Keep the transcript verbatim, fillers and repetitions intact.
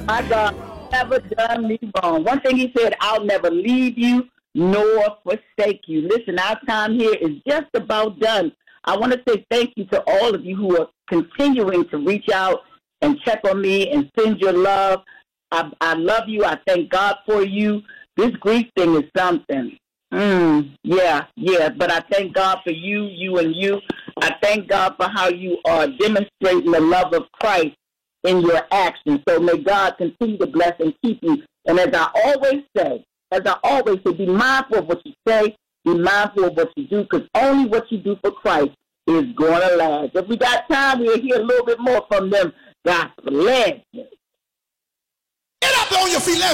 My God never done me wrong. One thing he said, I'll never leave you nor forsake you. Listen, our time here is just about done. I want to say thank you to all of you who are continuing to reach out and check on me and send your love. I, I love you. I thank God for you. This grief thing is something. Mm, yeah, yeah. But I thank God for you, you and you. I thank God for how you are demonstrating the love of Christ in your actions. So may God continue to bless and keep you. And as I always say, as I always say, be mindful of what you say, be mindful of what you do, because only what you do for Christ is going to last. If we got time, we'll hear a little bit more from them gospel legends. Get up on your feet. Let's